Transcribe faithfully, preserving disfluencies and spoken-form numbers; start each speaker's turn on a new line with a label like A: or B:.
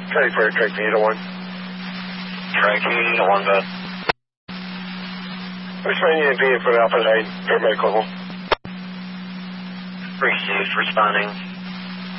A: Charlie for Track eight oh one.
B: Track eight oh one, bud.
A: Which one you need for the Alpha nine? Paramedical home.
B: Received, responding.